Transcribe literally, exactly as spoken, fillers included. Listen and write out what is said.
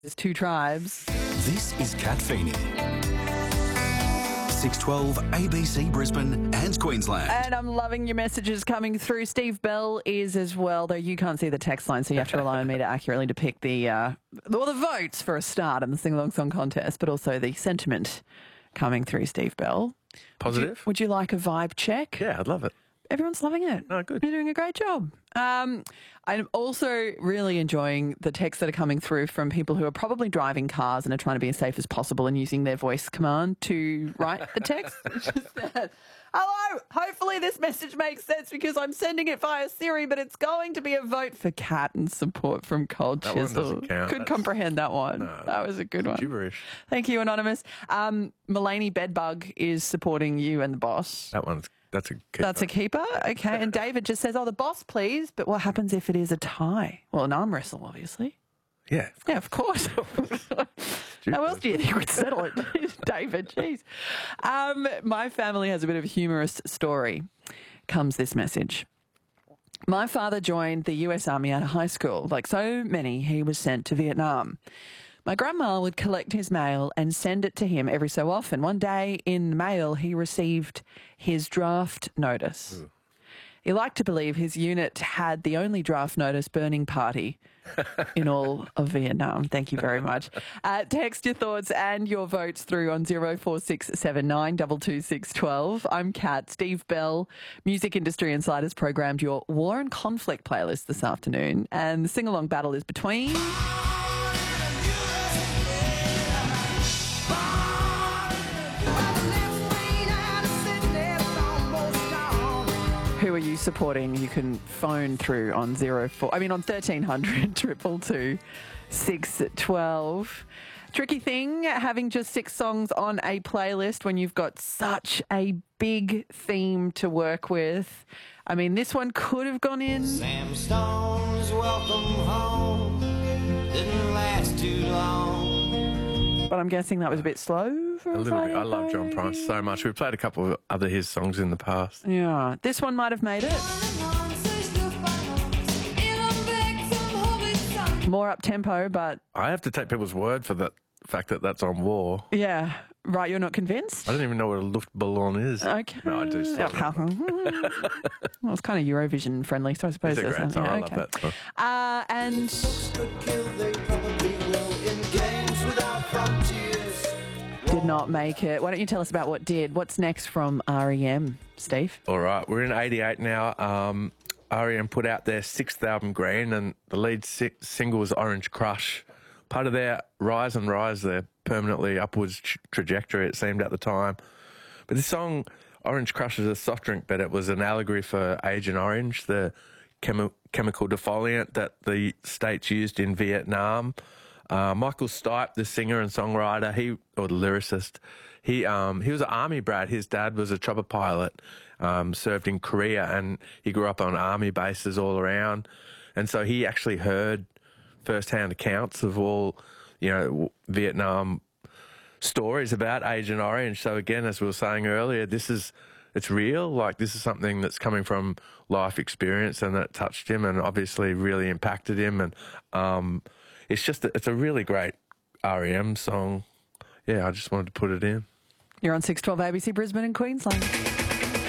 There's two tribes. This is Kat Feeney. six twelve A B C Brisbane and Queensland. And I'm loving your messages coming through. Steve Bell is as well, though you can't see the text line, so you have to rely on me to accurately depict the, uh, well, the votes for a start in the sing-along song contest, but also the sentiment coming through, Steve Bell. Positive? Would you, would you like a vibe check? Yeah, I'd love it. Everyone's loving it. Oh, good. You're doing a great job. Um, I'm also really enjoying the texts that are coming through from people who are probably driving cars and are trying to be as safe as possible and using their voice command to write the text. Which is that, hello, hopefully this message makes sense because I'm sending it via Siri, but it's going to be a vote for Kat and support from Cold That one Chisel. doesn't count. Could That's- comprehend that one. No, that was a good one. Gibberish. Thank you, Anonymous. Um, Mulaney Bedbug is supporting you and the boss. That one's, that's a keeper. That's a keeper? Okay. And David just says, oh, the boss, please. But what happens if it is a tie? Well, an arm wrestle, obviously. Yeah. Yeah, of course. How else do you think we'd settle it, David? Jeez. Um, my family has a bit of a humorous story. Comes this message. My father joined the U S Army out of high school. Like so many, he was sent to Vietnam. My grandma would collect his mail and send it to him every so often. One day in the mail, he received his draft notice. Ooh. He liked to believe his unit had the only draft notice burning party in all of Vietnam. Thank you very much. Uh, text your thoughts and your votes through on zero four six seven nine two two six one two. I'm Kat. Steve Bell, Music Industry Insiders, programmed your War and Conflict playlist this afternoon. And the sing-along battle is between... Who are you supporting? You can phone through on zero four. I mean on thirteen hundred triple two six twelve. Tricky thing having just six songs on a playlist when you've got such a big theme to work with. I mean, this one could have gone in. Sam Stone's Welcome Home didn't last too long. But I'm guessing that was a bit slow for A a little bit. Friday I love John party. Price so much. We've played a couple of other his songs in the past. Yeah, this one might have made it. More up tempo, but I have to take people's word for the fact that that's on War. yeah, right. You're not convinced? I don't even know what a Luftballon is. Okay. No, I do. Sorry. Well, it's kind of Eurovision friendly, so I suppose It's a that's great song. yeah, I okay. love that song. Uh, and They probably will in games without frontiers. did not make it. Why don't you tell us about what did? What's next from R E M, Steve? All right, we're in eighty-eight now. Um, R E M put out their sixth album, Green, and the lead si- single was Orange Crush. Part of their rise and rise, their permanently upwards tra- trajectory, it seemed at the time. But this song, Orange Crush, is a soft drink, but it was an allegory for Agent Orange, the chemi- chemical defoliant that the States used in Vietnam. Uh, Michael Stipe, the singer and songwriter, he or the lyricist, he um, he was an army brat. His dad was a chopper pilot, um, served in Korea, and he grew up on army bases all around. And so he actually heard first-hand accounts of all, you know, Vietnam stories about Agent Orange. So again, as we were saying earlier, this is it's real. Like this is something that's coming from life experience, and that touched him, and obviously really impacted him. And um, it's just it's a really great R E M song. Yeah, I just wanted to put it in. You're on six twelve A B C Brisbane and Queensland.